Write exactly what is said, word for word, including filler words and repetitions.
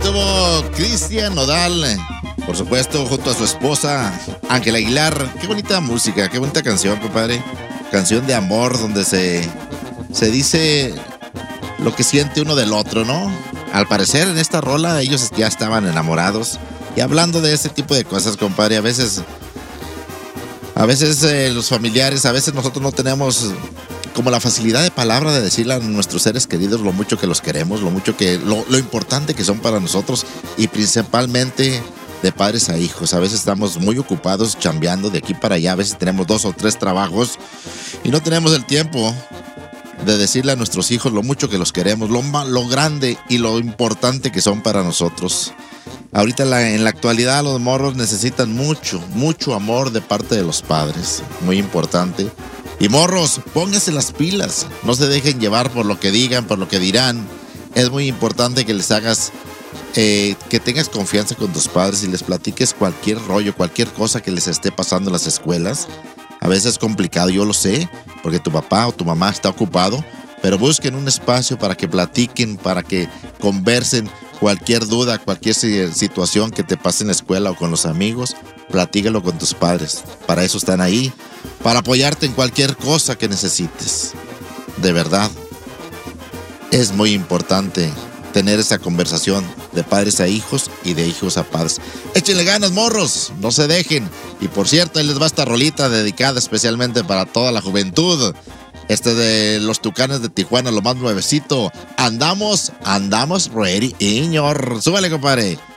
estuvo Cristian Nodal, por supuesto, junto a su esposa Ángela Aguilar. Qué bonita música, qué bonita canción, compadre. Canción de amor donde se, se dice lo que siente uno del otro, ¿no? Al parecer en esta rola ellos ya estaban enamorados. Y hablando de ese tipo de cosas, compadre, a veces, a veces eh, los familiares, a veces nosotros no tenemos como la facilidad de palabra de decirle a nuestros seres queridos lo mucho que los queremos, lo mucho que, lo, lo importante que son para nosotros y principalmente de padres a hijos. A veces estamos muy ocupados chambeando de aquí para allá, a veces tenemos dos o tres trabajos y no tenemos el tiempo de decirle a nuestros hijos lo mucho que los queremos, lo, lo grande y lo importante que son para nosotros. Ahorita en la, en la actualidad los morros necesitan mucho, mucho amor de parte de los padres, muy importante. Y morros, pónganse las pilas, no se dejen llevar por lo que digan, por lo que dirán. Es muy importante que les hagas, eh, que tengas confianza con tus padres y les platiques cualquier rollo, cualquier cosa que les esté pasando en las escuelas. A veces es complicado, yo lo sé, porque tu papá o tu mamá está ocupado, pero busquen un espacio para que platiquen, para que conversen cualquier duda, cualquier situación que te pase en la escuela o con los amigos, platícalo con tus padres. Para eso están ahí, para apoyarte en cualquier cosa que necesites. De verdad, es muy importante tener esa conversación de padres a hijos y de hijos a padres. Échenle ganas, morros, no se dejen. Y por cierto, ahí les va esta rolita dedicada especialmente para toda la juventud. Este de los Tucanes de Tijuana, lo más nuevecito. Andamos, andamos ready, señor. Súbale, compadre.